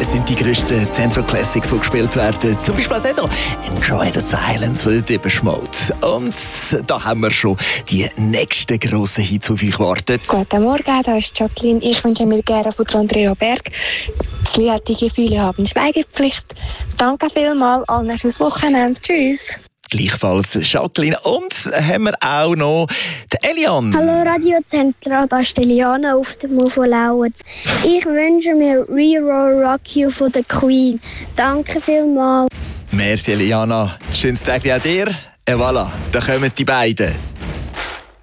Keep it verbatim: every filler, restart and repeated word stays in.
Das sind die grössten Central Classics, die gespielt werden. Zum Beispiel auch hier «Enjoy the Silence» von Depeche Mode. Und da haben wir schon die nächsten grossen Hits auf euch gewartet. Guten Morgen, da ist Jacqueline. Ich wünsche mir gerne von Andrea Berg das Lied «Die Gefühle haben Schweigepflicht». Danke vielmals, allen fürs Wochenende. Tschüss. Gleichfalls Jacqueline. Und haben wir auch noch die Eliane. Hallo Radio Central, da ist Eliane auf dem Move von Lauitz. Ich wünsche mir «We Will Rock You» von der Queen. Danke vielmals. Merci Eliana. Schönes Tag auch dir. Et voilà, da kommen die beiden.